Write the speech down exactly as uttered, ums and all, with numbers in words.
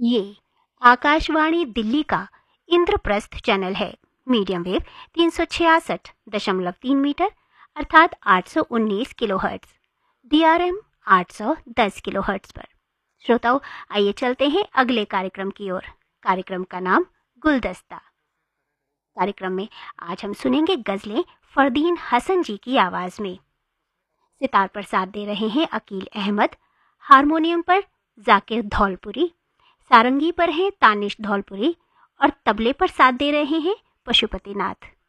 ये आकाशवाणी दिल्ली का इंद्रप्रस्थ चैनल है। मीडियम वेव तीन सौ छियासठ दशमलव तीन मीटर अर्थात आठ सौ उन्नीस किलोहर्ट्ज, डीआरएम आठ सौ दस किलोहर्ट्ज पर। श्रोताओं, आइए चलते हैं अगले कार्यक्रम की ओर। कार्यक्रम का नाम गुलदस्ता। कार्यक्रम में आज हम सुनेंगे गजलें फरदीन हसन जी की आवाज में। सितार पर साथ दे रहे हैं अकील अहमद, हारमोनियम पर जाकिर धौलपुरी, सारंगी पर हैं तानिश धौलपुरी और तबले पर साथ दे रहे हैं पशुपति नाथ।